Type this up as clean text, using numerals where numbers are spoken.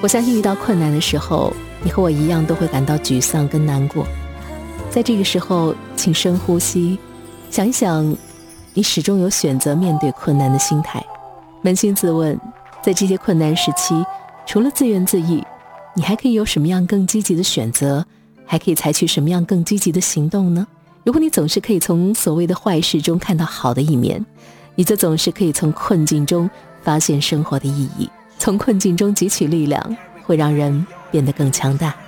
我相信遇到困难的时候，你和我一样都会感到沮丧跟难过。在这个时候，请深呼吸，想一想，你始终有选择面对困难的心态。扪心自问，在这些困难时期，除了自怨自艾，你还可以有什么样更积极的选择？还可以采取什么样更积极的行动呢？如果你总是可以从所谓的坏事中看到好的一面，你就总是可以从困境中发现生活的意义。从困境中汲取力量，会让人变得更强大。